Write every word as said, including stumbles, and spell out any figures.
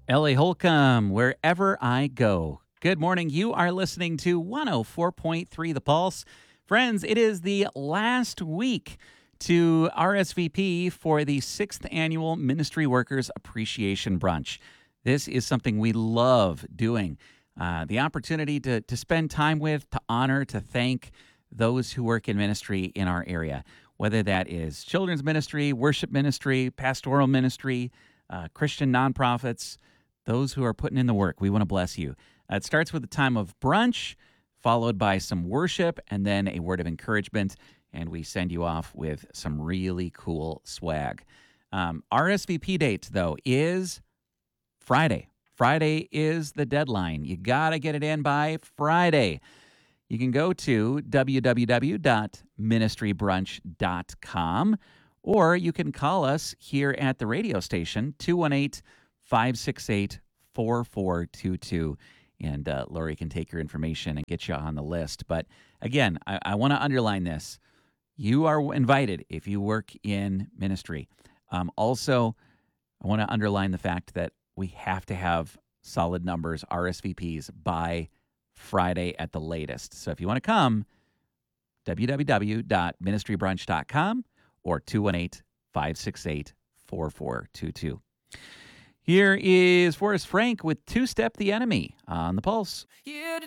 Ellie Holcomb, wherever I go. Good morning. You are listening to one oh four point three The Pulse. Friends, it is the last week to R S V P for the sixth Annual Ministry Workers Appreciation Brunch. This is something we love doing. Uh, the opportunity to, to spend time with, to honor, to thank those who work in ministry in our area, whether that is children's ministry, worship ministry, pastoral ministry, uh, Christian nonprofits, those who are putting in the work. We want to bless you. Uh, it starts with a time of brunch, followed by some worship, and then a word of encouragement, and we send you off with some really cool swag. Um, R S V P date, though, is Friday. Friday is the deadline. You got to get it in by Friday. You can go to w w w dot ministry brunch dot com, or you can call us here at the radio station, two one eight, five six eight, four four two two, and uh, Lori can take your information and get you on the list. But again, I, I want to underline this. You are invited if you work in ministry. Um, also, I want to underline the fact that we have to have solid numbers, R S V Ps, by Friday at the latest. So if you want to come, w w w dot ministry brunch dot com or two one eight, five six eight, four four two two. Here is Forrest Frank with Two Step the Enemy on The Pulse. You